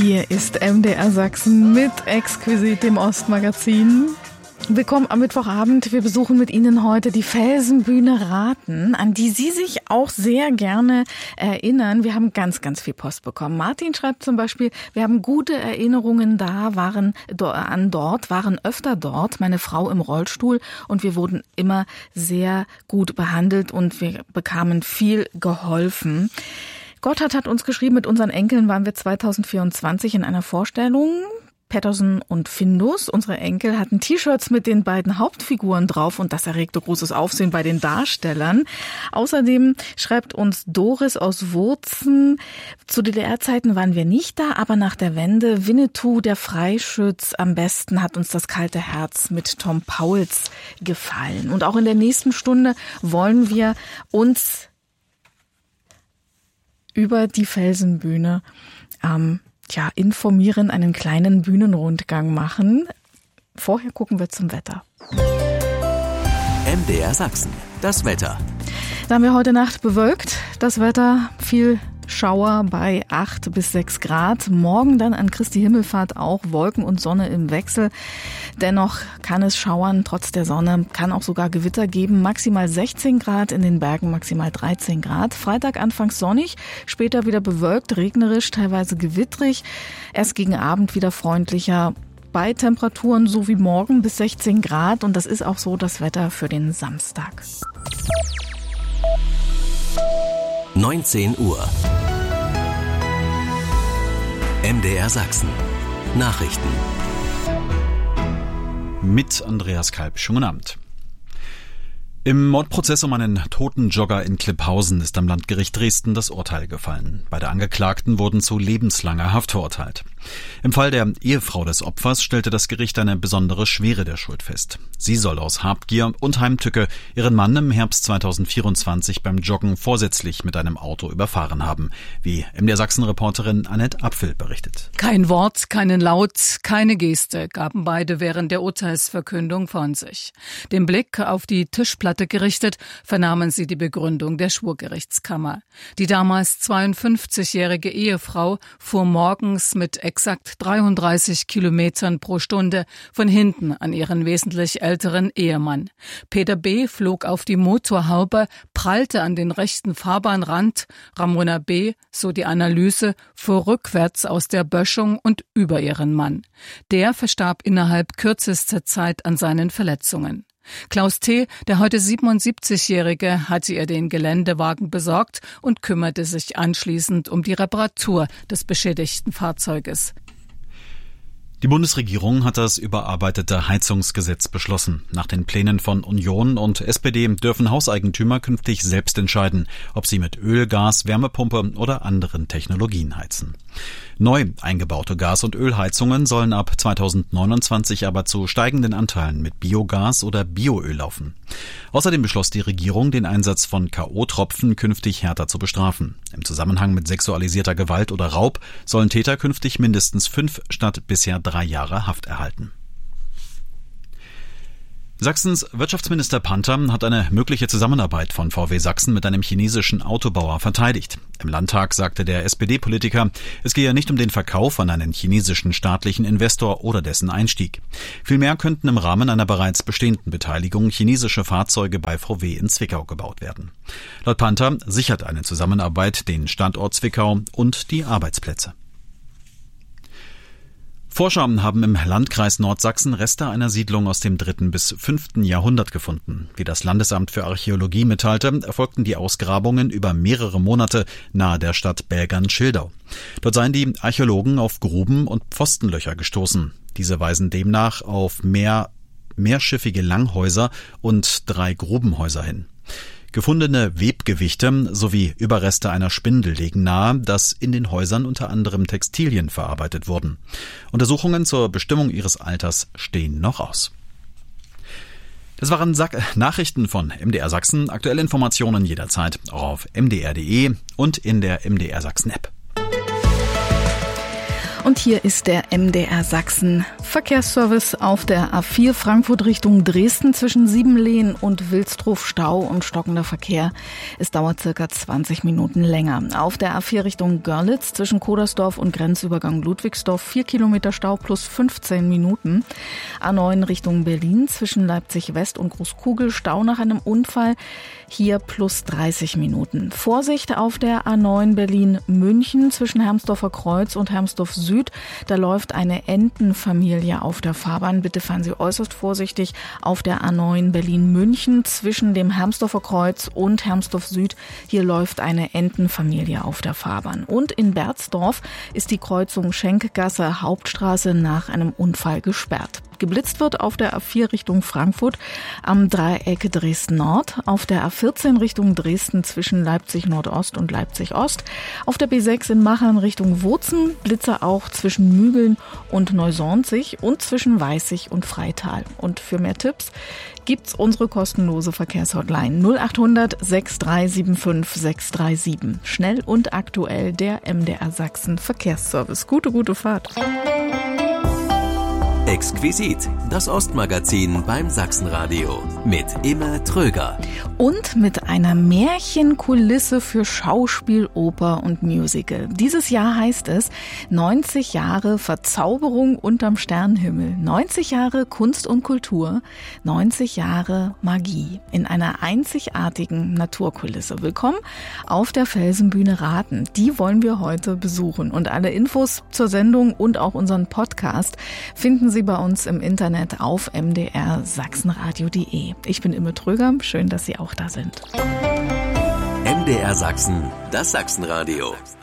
Hier ist MDR Sachsen mit Exquisit, dem Ostmagazin. Willkommen am Mittwochabend. Wir besuchen mit Ihnen heute die Felsenbühne Rathen, an die Sie sich auch sehr gerne erinnern. Wir haben ganz, ganz viel Post bekommen. Martin schreibt zum Beispiel, wir haben gute Erinnerungen waren öfter dort, meine Frau im Rollstuhl, und wir wurden immer sehr gut behandelt und wir bekamen viel geholfen. Gotthard hat uns geschrieben, mit unseren Enkeln waren wir 2024 in einer Vorstellung. Pettersen und Findus, unsere Enkel, hatten T-Shirts mit den beiden Hauptfiguren drauf und das erregte großes Aufsehen bei den Darstellern. Außerdem schreibt uns Doris aus Wurzen, zu DDR-Zeiten waren wir nicht da, aber nach der Wende Winnetou, der Freischütz, am besten hat uns das kalte Herz mit Tom Pauls gefallen. Und auch in der nächsten Stunde wollen wir uns über die Felsenbühne informieren, einen kleinen Bühnenrundgang machen. Vorher gucken wir zum Wetter. MDR Sachsen, das Wetter. Da haben wir heute Nacht bewölkt. Das Wetter, viel Schauer bei 8 bis 6 Grad. Morgen dann an Christi Himmelfahrt auch Wolken und Sonne im Wechsel. Dennoch kann es schauern, trotz der Sonne, kann auch sogar Gewitter geben. Maximal 16 Grad, in den Bergen maximal 13 Grad. Freitag anfangs sonnig, später wieder bewölkt, regnerisch, teilweise gewittrig. Erst gegen Abend wieder freundlicher. Bei Temperaturen so wie morgen bis 16 Grad. Und das ist auch so das Wetter für den Samstag. 19 Uhr. MDR Sachsen. Nachrichten. Mit Andreas Kalb. Schönen Abend. Im Mordprozess um einen toten Jogger in Klipphausen ist am Landgericht Dresden das Urteil gefallen. Beide Angeklagten wurden zu lebenslanger Haft verurteilt. Im Fall der Ehefrau des Opfers stellte das Gericht eine besondere Schwere der Schuld fest. Sie soll aus Habgier und Heimtücke ihren Mann im Herbst 2024 beim Joggen vorsätzlich mit einem Auto überfahren haben, wie MDR Sachsen-Reporterin Annette Apfel berichtet. Kein Wort, keinen Laut, keine Geste gaben beide während der Urteilsverkündung von sich. Den Blick auf die Tischplatte gerichtet, vernahmen sie die Begründung der Schwurgerichtskammer. Die damals 52-jährige Ehefrau fuhr morgens mit exakt 33 Kilometern pro Stunde von hinten an ihren wesentlich älteren Ehemann. Peter B. flog auf die Motorhaube, prallte an den rechten Fahrbahnrand. Ramona B., so die Analyse, fuhr rückwärts aus der Böschung und über ihren Mann. Der verstarb innerhalb kürzester Zeit an seinen Verletzungen. Klaus T., der heute 77-Jährige, hatte ihr den Geländewagen besorgt und kümmerte sich anschließend um die Reparatur des beschädigten Fahrzeuges. Die Bundesregierung hat das überarbeitete Heizungsgesetz beschlossen. Nach den Plänen von Union und SPD dürfen Hauseigentümer künftig selbst entscheiden, ob sie mit Öl, Gas, Wärmepumpe oder anderen Technologien heizen. Neu eingebaute Gas- und Ölheizungen sollen ab 2029 aber zu steigenden Anteilen mit Biogas oder Bioöl laufen. Außerdem beschloss die Regierung, den Einsatz von K.O.-Tropfen künftig härter zu bestrafen. Im Zusammenhang mit sexualisierter Gewalt oder Raub sollen Täter künftig mindestens 5 statt bisher 3 Jahre Haft erhalten. Sachsens Wirtschaftsminister Panther hat eine mögliche Zusammenarbeit von VW Sachsen mit einem chinesischen Autobauer verteidigt. Im Landtag sagte der SPD-Politiker, es gehe nicht um den Verkauf an einen chinesischen staatlichen Investor oder dessen Einstieg. Vielmehr könnten im Rahmen einer bereits bestehenden Beteiligung chinesische Fahrzeuge bei VW in Zwickau gebaut werden. Laut Panther sichert eine Zusammenarbeit den Standort Zwickau und die Arbeitsplätze. Forscher haben im Landkreis Nordsachsen Reste einer Siedlung aus dem 3. bis 5. Jahrhundert gefunden. Wie das Landesamt für Archäologie mitteilte, erfolgten die Ausgrabungen über mehrere Monate nahe der Stadt Belgern-Schildau. Dort seien die Archäologen auf Gruben und Pfostenlöcher gestoßen. Diese weisen demnach auf mehrschiffige Langhäuser und 3 Grubenhäuser hin. Gefundene Webgewichte sowie Überreste einer Spindel legen nahe, dass in den Häusern unter anderem Textilien verarbeitet wurden. Untersuchungen zur Bestimmung ihres Alters stehen noch aus. Das waren Nachrichten von MDR Sachsen. Aktuelle Informationen jederzeit auch auf mdr.de und in der MDR Sachsen App. Und hier ist der MDR Sachsen Verkehrsservice auf der A4 Frankfurt Richtung Dresden zwischen Siebenlehen und Wilsdruf. Stau und stockender Verkehr. Es dauert circa 20 Minuten länger. Auf der A4 Richtung Görlitz zwischen Kodersdorf und Grenzübergang Ludwigsdorf 4 Kilometer Stau plus 15 Minuten. A9 Richtung Berlin zwischen Leipzig West und Großkugel Stau nach einem Unfall. Hier plus 30 Minuten. Vorsicht auf der A9 Berlin-München zwischen Hermsdorfer Kreuz und Hermsdorf Süd. Da läuft eine Entenfamilie auf der Fahrbahn. Bitte fahren Sie äußerst vorsichtig auf der A9 Berlin-München zwischen dem Hermsdorfer Kreuz und Hermsdorf Süd. Hier läuft eine Entenfamilie auf der Fahrbahn. Und in Berzdorf ist die Kreuzung Schenkgasse Hauptstraße nach einem Unfall gesperrt. Geblitzt wird auf der A4 Richtung Frankfurt am Dreieck Dresden-Nord, auf der A14 Richtung Dresden zwischen Leipzig Nordost und Leipzig Ost, auf der B6 in Machern Richtung Wurzen, Blitzer auch zwischen Mügeln und Neusonzig und zwischen Weißig und Freital. Und für mehr Tipps gibt's unsere kostenlose Verkehrshotline 0800 6375 637. Schnell und aktuell der MDR Sachsen Verkehrsservice. Gute Fahrt. Exquisit, das Ostmagazin beim Sachsenradio mit Imme Tröger. Und mit einer Märchenkulisse für Schauspiel, Oper und Musical. Dieses Jahr heißt es 90 Jahre Verzauberung unterm Sternenhimmel, 90 Jahre Kunst und Kultur, 90 Jahre Magie in einer einzigartigen Naturkulisse. Willkommen auf der Felsenbühne Rathen. Die wollen wir heute besuchen. Und alle Infos zur Sendung und auch unseren Podcast finden Sie bei uns im Internet auf mdrsachsenradio.de. Ich bin Imme Tröger, schön, dass Sie auch da sind. MDR Sachsen, das Sachsenradio.